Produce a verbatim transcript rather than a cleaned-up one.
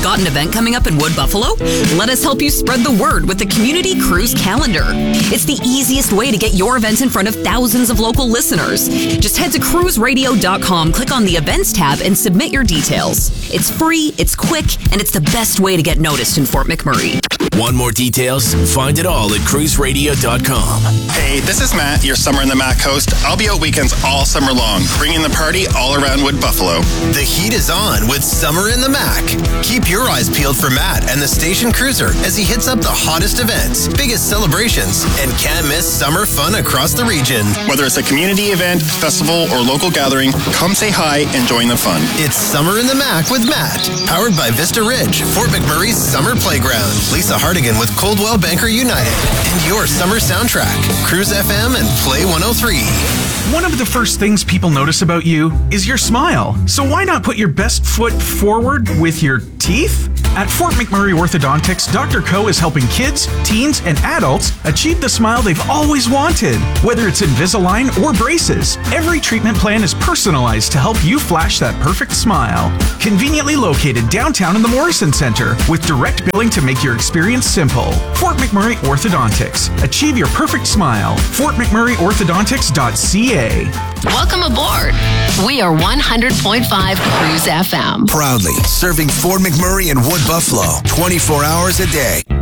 Got an event coming up in Wood Buffalo? Let us help you spread the word with the Community Cruise Calendar. It's the easiest way to get your events in front of thousands of local listeners. Just head to cruise radio dot com, click on the Events tab, and submit your details. It's free, it's quick, and it's the best way to get noticed in Fort McMurray. Want more details? Find it all at cruise radio dot com. Hey, this is Matt, your Summer in the Mac host. I'll be out weekends all summer long, bringing the party all around Wood Buffalo. The heat is on with Summer in the Mac. Keep your eyes peeled for Matt and the station cruiser as he hits up the hottest events, biggest celebrations, and can't miss summer fun across the region. Whether it's a community event, festival, or local gathering, come say hi and join the fun. It's Summer in the Mac with Matt, powered by Vista Ridge, Fort McMurray's summer playground. Lisa Hardigan with Coldwell Banker United, and your summer soundtrack. Cruise F M and Play one oh three. One of the first things people notice about you is your smile. So why not put your best foot forward with your teeth? At Fort McMurray Orthodontics, Doctor Co is helping kids, teens, and adults achieve the smile they've always wanted. Whether it's Invisalign or braces, every treatment plan is personalized to help you flash that perfect smile. Conveniently located downtown in the Morrison Center, with direct billing to make your experience simple. Fort McMurray Orthodontics. Achieve your perfect smile. Fort McMurray Orthodontics dot C A. Welcome aboard. We are one hundred point five Cruise F M. Proudly serving Fort McMurray and Wood Buffalo twenty-four hours a day.